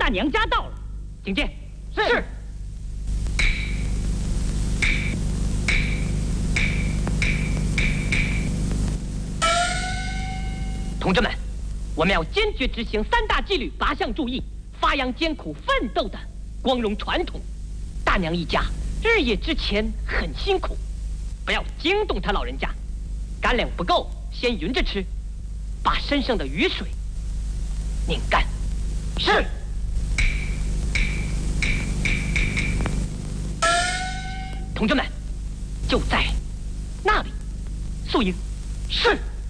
大娘家到了，请见。是。同志们，我们要坚决执行3大纪律8项注意，发扬艰苦奋斗的光荣传统。大娘一家日夜之前很辛苦，不要惊动他老人家。干粮不够，先匀着吃，把身上的雨水拧干。是。同志们，就在